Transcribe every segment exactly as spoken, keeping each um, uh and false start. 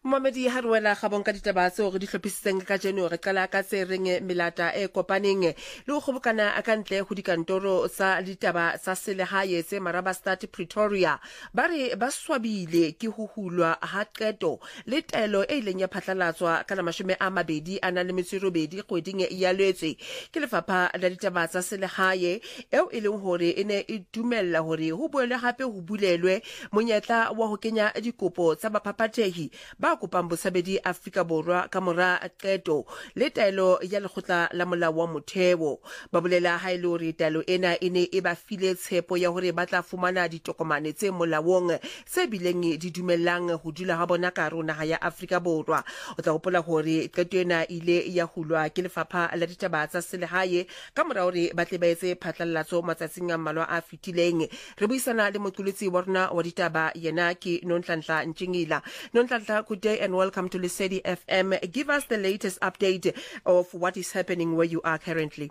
Mohamedi ha re wela gabong ka ditaba tseo re di hlophisitseng ka jeno re qala ka tse reng melata e kopaneng le go gobokana a ka ntle go dikantoro tsa ditaba tsa selehae tse Marabastad Pretoria ba re ba swabile ke ho hulwa ha qeto le taelo e ileng ya phatlalatswa ka la mashome a mabedi a na le metserobedi kgweding ya lwetse ke lefapha la ditaba tsa selehae eo e leng hore e ne e dumella hore ho boele hape ho bulelwe monyetla wa ho kenya dikopo tsa baphapathehi ba kopang bosabedi Afrika Borwa ka mora qeto le taelo ya lekgotla la molao wa motheo ba bolela ha ile hore taelo ena e ne e ba file tshepo ya hore ba tla fumana ditokomane tse molaong tse bileng di dumellang ho dula ha bona ka rona ya Afrika Borwa o tla gopola hore qeto ena ile ya hulwa ke lefapha la ditaba tsa selehae ka mora hore ba tle ba etse phatlalatso matsatsing a mmalwa a fitileng re buisana le moqolotsi wa rona wa ditaba yena ke Nonhlanhla Ntshingila. Nonhlanhla, good day and welcome to Lesedi F M. Give us the latest update of what is happening where you are currently.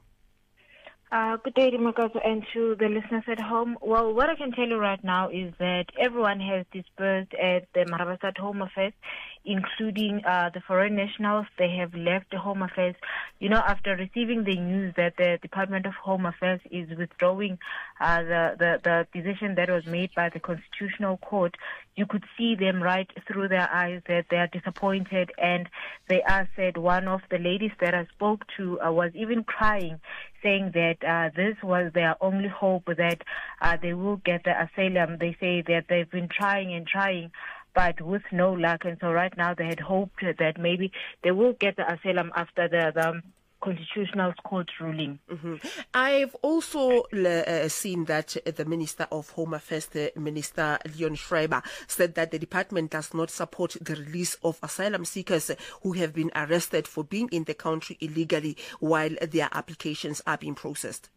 Uh, good day, Dimakazo, and to the listeners at home. Well, what I can tell you right now is that everyone has dispersed at the Marabastad Home Affairs, including uh, the foreign nationals. They have left the Home Affairs, you know, after receiving the news that the Department of Home Affairs is withdrawing uh, the, the, the decision that was made by the Constitutional Court. You could see them right through their eyes that they are disappointed, and they are said. One of the ladies that I spoke to uh, was even crying, saying that uh, this was their only hope that uh, they will get the asylum. They say that they've been trying and trying, but with no luck. And so right now they had hoped that maybe they will get the asylum after the, the Constitutional Court ruling. Mm-hmm. I've also uh, seen that the Minister of Home Affairs, the Minister Leon Schreiber, said that the department does not support the release of asylum seekers who have been arrested for being in the country illegally while their applications are being processed.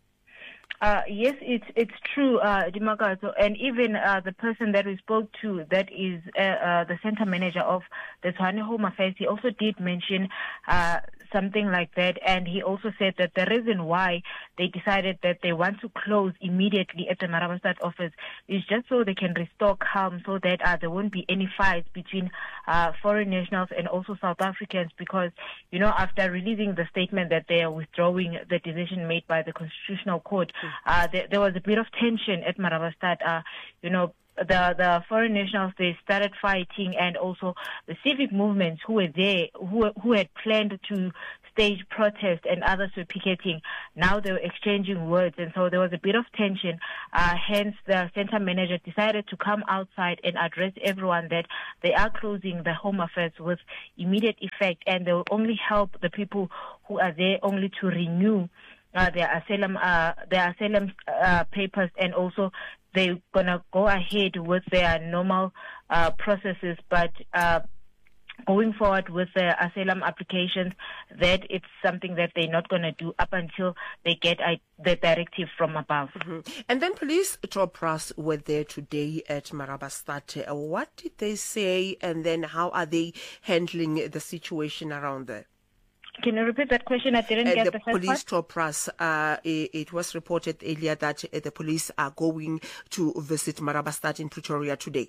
Uh, yes, it's it's true, uh, Dimakazo, and even uh, the person that we spoke to, that is uh, uh, the center manager of the Tshwane Home Affairs, he also did mention uh, something like that, and he also said that the reason why they decided that they want to close immediately at the Marabastad office is just so they can restore calm, so that uh, there won't be any fights between uh, foreign nationals and also South Africans, because, you know, after releasing the statement that they are withdrawing the decision made by the Constitutional Court, Uh, there, there was a bit of tension at Marabastad. Uh, you know, the the foreign nationals, they started fighting, and also the civic movements who were there, who who had planned to stage protest, and others were picketing. Now they were exchanging words, and so there was a bit of tension. Uh, hence, the center manager decided to come outside and address everyone that they are closing the Home Affairs with immediate effect, and they will only help the people who are there only to renew Uh, their asylum, uh, their asylum uh, papers, and also they're gonna go ahead with their normal uh, processes. But uh, going forward with the asylum applications, that it's something that they're not gonna do up until they get uh, the directive from above. Mm-hmm. And then police troopers were there today at Marabastad. Uh, what did they say, and then how are they handling the situation around there? Can you repeat that question? I didn't uh, get the, the first police part. troopers, uh, it, it was reported earlier that uh, the police are going to visit Marabastad in Pretoria today.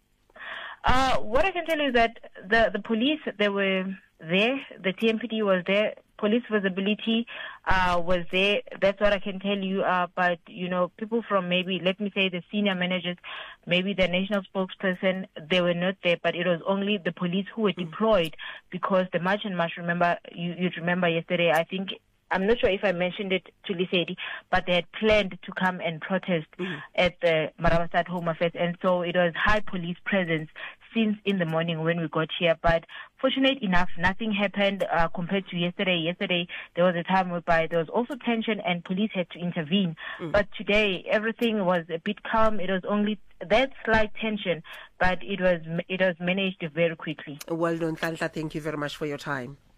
Uh, what I can tell you is that the, the police, they were there, the T M P D was there, police visibility uh, was there. That's what I can tell you. Uh, but, you know, people from maybe, let me say, the senior managers, maybe the national spokesperson, they were not there, but it was only the police who were deployed, because the March and March, remember, you, you'd remember yesterday, I think, I'm not sure if I mentioned it to Lesedi, but they had planned to come and protest mm-hmm. at the Marabastad Home Affairs, and so it was high police presence since in the morning when we got here. But fortunate enough, nothing happened uh, compared to yesterday. Yesterday, there was a time whereby there was also tension and police had to intervene. Mm. But today, everything was a bit calm. It was only that slight tension, but it was it was managed very quickly. Well done, Tanta. Thank you very much for your time.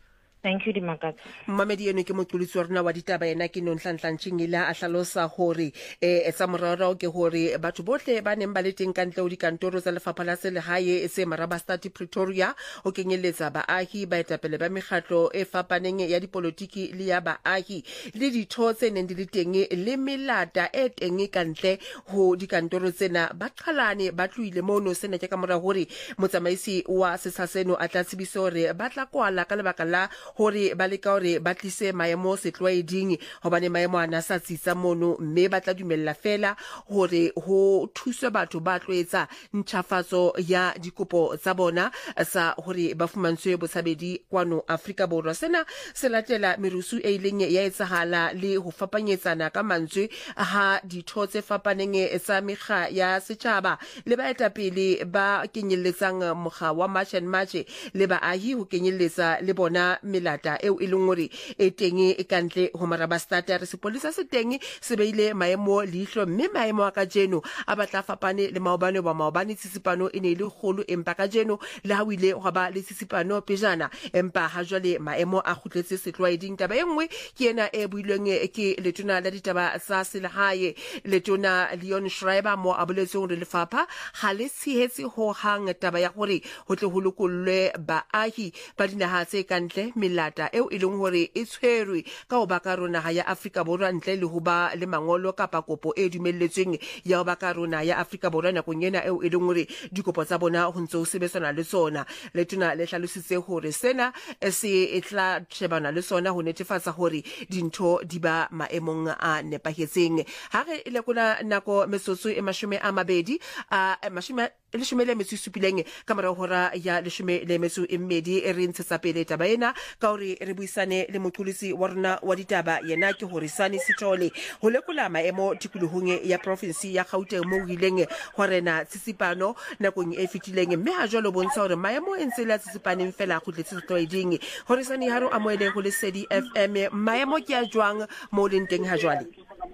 Thank you, Dimakatso. Mmamedi eno ke moqolotsi wa rona wa ditaba ena ke Nonhlanhla Ntshingila a hlalosa hore eh sa moraro ke hore batho bohle ba neng ba le teng ka ntle ho dikantoro tsa lefapha la selehae se Marabastad Pretoria o kenyeletsa baahi ba etapele ba mekgatlo e fapaneng ya dipolotiki le ya baahi le ditho tse neng di le teng le melata e teng ka ntle ho dikantoro tsena ba qhalane ba tluile mono sena ke ka mora hore motsamaisi wa sesa seno a tla tsebisa hore ba tla kwala ka lebaka la hore ba leka hore ba tlise maemo setlwaeding hobane maemo ana sa tsitsa mono mme ba tla dumella fela hore ho thuswe batho ba tloetsa ntšhafatso ya dikopo tsa bona sa hore ba fumantswe bosabedi kwano Afrika Borwa. Sena se latela merusu e ileng ya etsahala le ho fapanyetsana ka mantswe ha ditho tse fapaneng tsa mekga ya setjhaba le baetapele ba kenyelletsang mokga wa March and March le baahi ho kenyeletsa le bona lata eo e leng hore e teng e kantle ho Marabastad. Re sepolesa se teng se beile maemo leihlo mme maemo a ka jeno a batla fapane le maobane ba maobane tsitsipano e ne le kgolo empa ka jeno le ha wile ho ba le tsitsipano pejana empa ha jwale maemo a khutletse setlwaeding. Taba e nngwe ke ena e builweng ke letona la ditaba sa selehae letona Leon Schreiber mo a boletse hore lefapha ha le tshehetse ho hang taba ya hore ho tle ho lokollwe baahi ba dinaha tse kantle lata eo e leng hore e tshwerwe ka ho ba ka rona ya Afrika Borwa ntle le ho ba le mangolo kapa kopo e dumelletsweng ya ho ba ka rona ya Afrika Borwa nakong ena eo e leng hore dikopo tsa bona ho ntse ho sebetsana le tsona. Letona le hlalositse hore sena se etla shebana le sona ho netefatsa hore dintho di ba maemong a nepahetseng. Ha re lekola nako metsotso e mashome a mabedi a mashome leshome le metso e supileng ka mora hora ya leshome le metso e mmedi e re ntshetsa pele taba ena ka hore re buisane le moqolotsi wa rona wa ditaba yena ke hore Sani Sithole ho lekola maemo tikolohong ya province ya Gauteng mo hileng horena tsitsipano nakong e fetileng mme ha jwalo bontsha hore maemo e ntse le tsitsipaneng fela go tletse tloiding. Hore Sani haro amoele go le Sedi F M maemo ke a jwang mo leng teng ha jwale?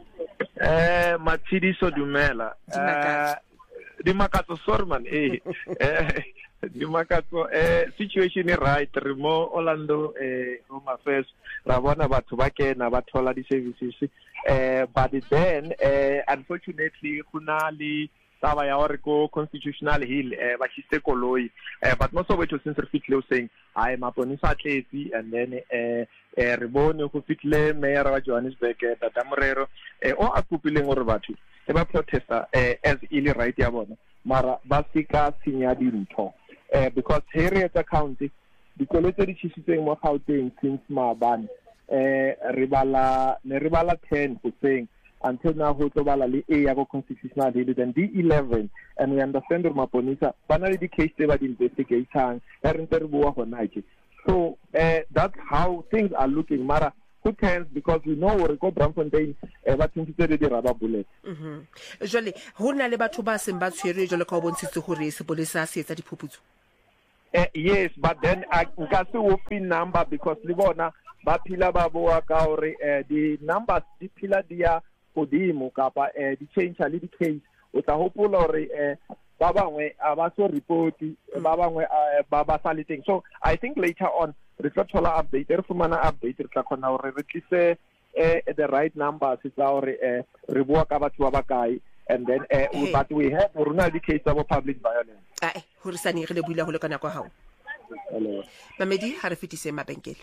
eh Matshidiso dumela eh Dimakatso Sorman eh eh Dimakatso eh situation e right re mo Orlando eh Home Affairs ra bona batho ba kena ba thola di services eh but then eh unfortunately kuna le taba ya hore ko Constitutional Hill eh ba tshiste koloi eh but most of it since re fitlhe saying I am maponisa tletse and then eh eh re bone go fitlhe mayor wa Johannesburg Tata Morero eh o a kupileng gore batho e ba protester eh as ile right ya bona mara ba sika sinya dintho eh because Harriet County dikolo tse di tshitseng mo Gauteng since maabane eh re bala ne re bala ten go saying until now ho tobala le A ya go Constitutional Hill then D eleven and we understand that maponisa bana le di case tse ba di investigatang e re ntse re bua gona ke so uh, that's how things are looking mara who cares because we know re go Braamfontein e ba tsentse di raba bullet. Mhm. Jole ho na le batho ba seng ba tshwere jole ka ho bontshitse hore sepolesa se etsa diphuputso. Uh, yes, but then I nka se wo pin number because le bona ba phila ba boa ka hore uh, the numbers di phila dia godimo kapa uh, di change le di case o tla hopola hore uh, ba bangwe aba so report ba bangwe ba ba saliteng. So I think later on re tla thola update re fumana update re tla khona hore re tlise uh, the right numbers tsa hore uh, re bua ka batho ba bakae and then uh, hey. But we have runa di case of public violence. Ai ho re Sani re le buila ho le kana kwa hao. Hello. Mamedi ha re fitise mabenkele.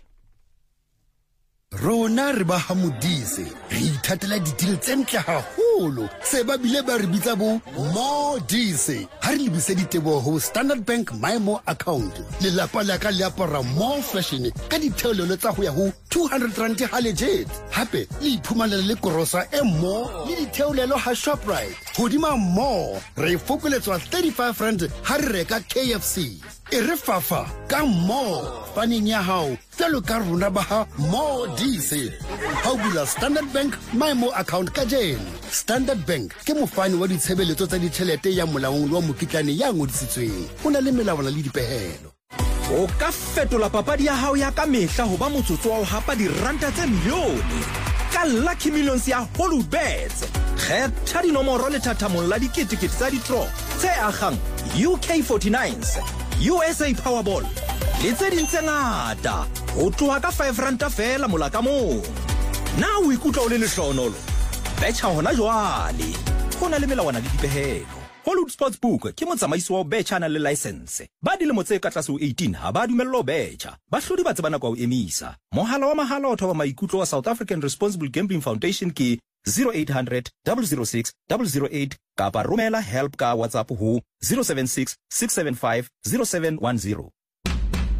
Rona re ba hamudise re ithatela ditiro tse ntle haholo se ba bile ba re bitsa bo Modise ha re lebise ditebo ho Standard Bank Maemo account le lapa la ka le apara more fashion ka ditheolelo tsa ho ya ho two hundred rand ha legit hape le iphumanela le korosa e mo le ditheolelo ha Shoprite hodima mo re fokoletswa thirty-five rand ha re reka K F C e re fafa ka mo paneng ya hao tlo ka rona ba ha Modise ha o bula Standard Bank Maemo account ka jeno. Standard Bank ke mofani wa ditshebeletso tsa ditšhelete ya molaong wa mokitlane ya ngodisitsweng o na le melawana le dipehelo. O ka fetola papadi ya hao ya ka mehla ho ba motsotso wa ho hapa diranta tse milione ka Lucky Millions ya Hollywoodbets. Kgetha dinomoro le thathamong la diketekete tsa ditro tse agang U K forty-nines, U S A Powerball, le tse ding tse ngata ho tloha ka five ranta fela mola ka mong. Na o ikutlwa o le lehlohonolo? Betcha hona jwale. Ho na le melawana le dipehelo. Hollywood Sportsbook ke motsamaisi wa betcha na le license. Ba dilemo tse ka tlase ho eighteen ha ba dumellwa ho betcha. Bahlodi ba tsebana kwa ho emisa. Mohala wa mahala o thoba maikutlo wa South African Responsible Gambling Foundation ke zero eight hundred, zero zero six, zero zero eight kapa romela help ka WhatsApp ho zero seven six, six seven five, zero seven one zero.